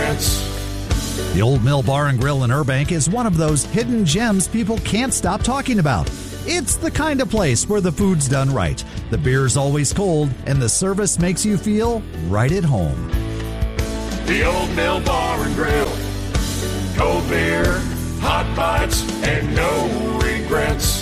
regrets. The Old Mill Bar and Grill in Burbank is one of those hidden gems people can't stop talking about. It's the kind of place where the food's done right, the beer's always cold, and the service makes you feel right at home. The Old Mill Bar and Grill. Cold beer, hot bites, and no regrets.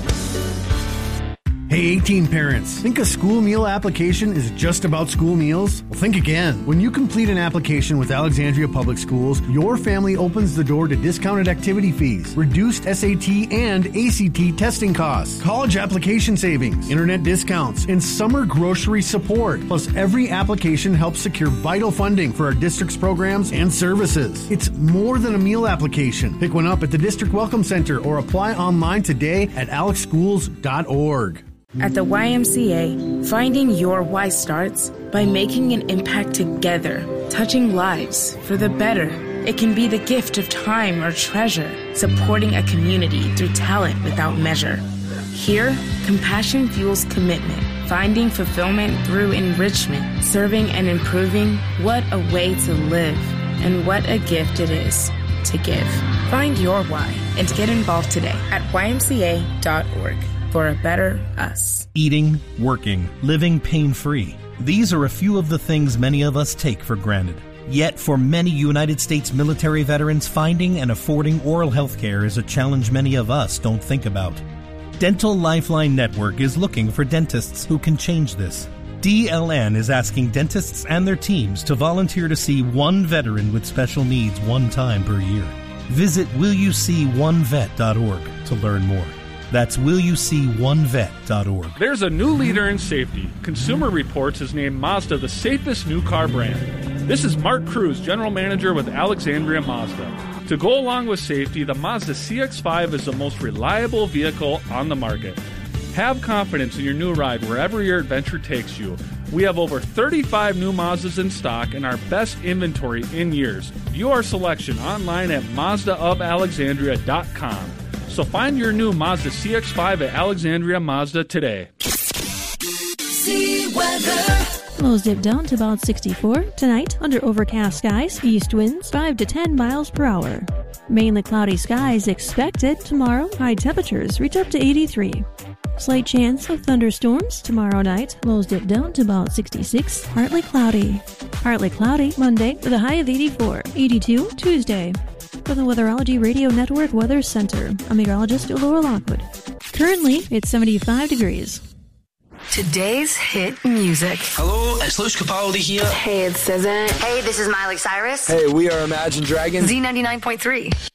Hey, 18 parents, think a school meal application is just about school meals? Well, think again. When you complete an application with Alexandria Public Schools, your family opens the door to discounted activity fees, reduced SAT and ACT testing costs, college application savings, internet discounts, and summer grocery support. Plus, every application helps secure vital funding for our district's programs and services. It's more than a meal application. Pick one up at the District Welcome Center or apply online today at alexschools.org. At the YMCA, finding your why starts by making an impact together, touching lives for the better. It can be the gift of time or treasure, supporting a community through talent without measure. Here, compassion fuels commitment, finding fulfillment through enrichment, serving and improving. What a way to live, and what a gift it is to give. Find your why and get involved today at ymca.org. For a better us. Eating, working, living pain-free. These are a few of the things many of us take for granted. Yet, for many United States military veterans, finding and affording oral health care is a challenge many of us don't think about. Dental Lifeline Network is looking for dentists who can change this. DLN is asking dentists and their teams to volunteer to see one veteran with special needs one time per year. Visit willyouseeonevet.org to learn more. That's willyouseeonevet.org. There's a new leader in safety. Consumer Reports has named Mazda the safest new car brand. This is Mark Cruz, General Manager with Alexandria Mazda. To go along with safety, the Mazda CX-5 is the most reliable vehicle on the market. Have confidence in your new ride wherever your adventure takes you. We have over 35 new Mazdas in stock and our best inventory in years. View our selection online at MazdaofAlexandria.com. So find your new Mazda CX-5 at Alexandria Mazda today. See weather. Lows dip down to about 64. Tonight, under overcast skies, east winds 5 to 10 miles per hour. Mainly cloudy skies expected. Tomorrow, high temperatures reach up to 83. Slight chance of thunderstorms tomorrow night. Lows dip down to about 66. Partly cloudy. Partly cloudy Monday with a high of 84. 82 Tuesday. From the Weatherology Radio Network Weather Center, I'm meteorologist Laura Lockwood. Currently, it's 75 degrees. Today's hit music. Hello, it's Luce Capaldi here. Hey, it's SZA. Hey, this is Miley Cyrus. Hey, we are Imagine Dragons. Z99.3.